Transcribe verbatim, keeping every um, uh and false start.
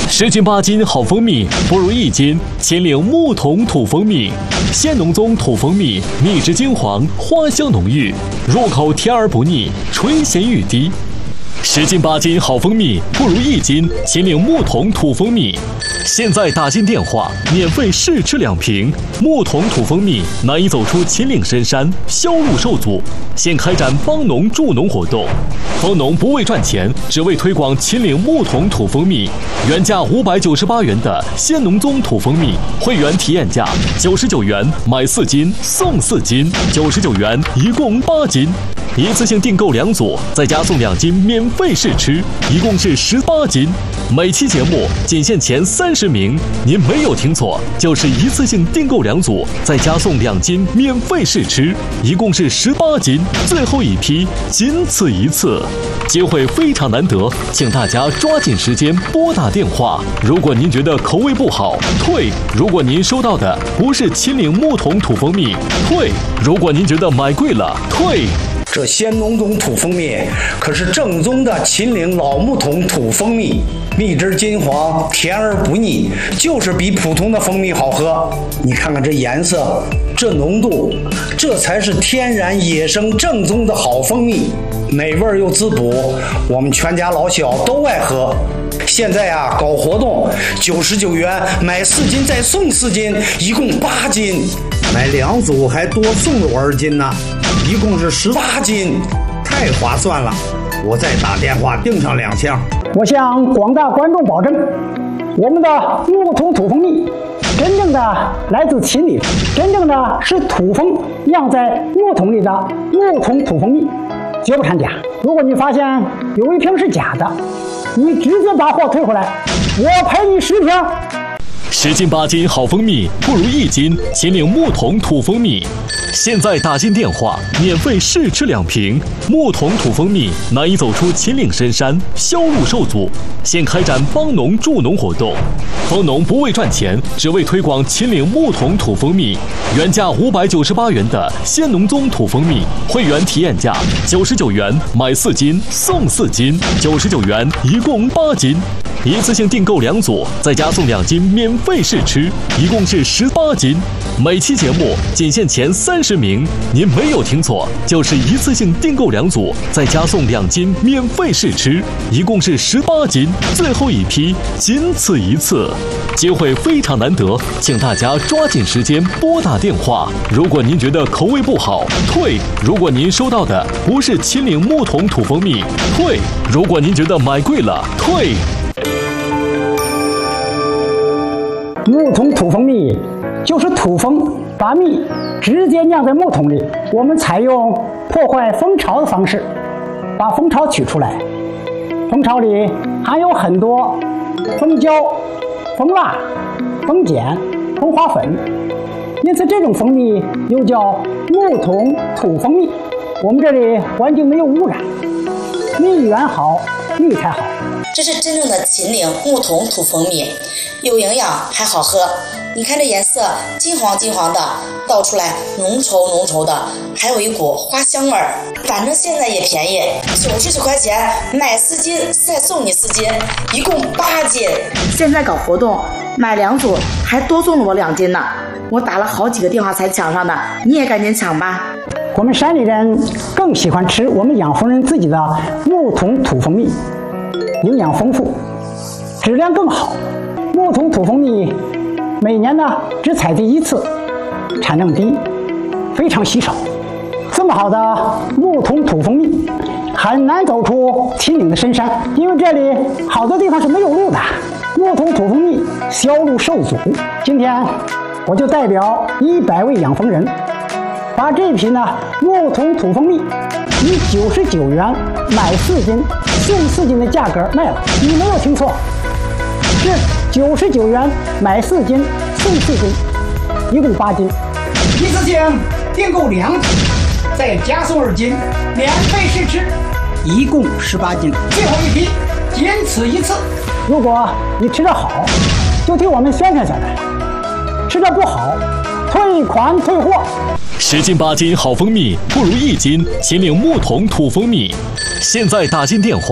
十斤八斤好蜂蜜，不如一斤秦岭木桶土蜂蜜。鲜浓宗土蜂蜜，蜜汁金黄，花香浓郁，入口甜而不腻，醇咸欲滴。十斤八斤好蜂蜜，不如一斤秦岭木桶土蜂蜜。现在打进电话，免费试吃两瓶。木桶土蜂蜜难以走出秦岭深山，销路受阻，现开展帮农助农活动。帮农不为赚钱，只为推广秦岭木桶土蜂蜜。原价五百九十八元的鲜浓宗土蜂蜜，会员体验价九十九元，买四斤送四斤，九十九元一共八斤。一次性订购两组，再加送两斤免费试吃，一共是十八斤。每期节目仅限前三十名，您没有听错，就是一次性订购两组，再加送两斤免费试吃，一共是十八斤。最后一批，仅此一次，机会非常难得，请大家抓紧时间拨打电话。如果您觉得口味不好，退；如果您收到的不是秦岭木桶土蜂蜜，退；如果您觉得买贵了，退。 这鲜浓宗土蜂蜜可是正宗的秦岭老木桶土蜂蜜，蜜汁金黄，甜而不腻，就是比普通的蜂蜜好喝。你看看这颜色，这浓度，这才是天然野生正宗的好蜂蜜，美味又滋补，我们全家老小都爱喝。现在啊，搞活动，九十九元买四斤再送四斤，一共八斤，买两组还多送了我二斤呢。一共是十八斤，太划算了！我再打电话订上两箱。 我向广大观众保证，我们的木桶土蜂蜜真正的来自秦岭，真正的是土蜂酿在木桶里的木桶土蜂蜜，绝不掺假。如果你发现有一瓶是假的，你直接把货退回来，我赔你十瓶。 十斤八斤好蜂蜜，不如一斤秦岭木桶土蜂蜜。现在打进电话，免费试吃两瓶。木桶土蜂蜜难以走出秦岭深山，销路受阻，现开展帮农助农活动。帮农不为赚钱，只为推广秦岭木桶土蜂蜜。原价五百九十八元的鲜浓宗土蜂蜜，会员体验价九十九元，买四斤送四斤，九十九元一共八斤。一次性订购两组，再加送两斤免费试吃，一共是十八斤。每期节目仅限前三十名，您没有听错，就是一次性订购两组，再加送两斤免费试吃，一共是十八斤。最后一批，仅此一次，机会非常难得，请大家抓紧时间拨打电话。如果您觉得口味不好，退；如果您收到的不是秦岭木桶土蜂蜜，退；如果您觉得买贵了，退。 木桶土蜂蜜就是土蜂把蜜直接酿在木桶里，我们采用破坏蜂巢的方式把蜂巢取出来。蜂巢里含有很多蜂胶、蜂蜡、蜂碱、蜂花粉，因此这种蜂蜜又叫木桶土蜂蜜。我们这里环境没有污染，蜜源好，蜜才好。 这是真正的秦岭木桶土蜂蜜，有营养还好喝。你看这颜色，金黄金黄的，倒出来浓稠浓稠的，还有一股花香味儿。反正现在也便宜，九十九块钱买四斤再送你四斤，一共八斤。现在搞活动，买两组还多送了我两斤呢。我打了好几个电话才抢上的，你也赶紧抢吧。 我们山里人更喜欢吃我们养蜂人自己的木桶土蜂蜜，营养丰富，质量更好。木桶土蜂蜜每年呢只采集一次，产量低，非常稀少。这么好的木桶土蜂蜜很难走出秦岭的深山，因为这里好多地方是没有路的，木桶土蜂蜜销路受阻。今天我就代表一百位养蜂人，把这批呢木桶土蜂蜜以九十九元买四斤送四斤的价格卖了。你没有听错，是九十九元买四斤送四斤，一共八斤。一次性订购两组，再加送二斤免费试吃，一共十八斤。最后一批，仅此一次。如果你吃得好，就替我们宣传宣传；吃得不好，退款退货。 十斤八斤好蜂蜜，不如一斤秦岭木桶土蜂蜜。现在打进电话。